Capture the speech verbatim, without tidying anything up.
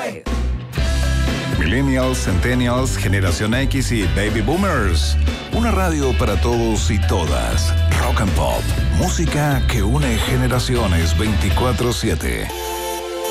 fue. Millennials, Centennials, Generación X y Baby Boomers. Una radio para todos y todas. Rock and Pop. Música que une generaciones veinticuatro siete.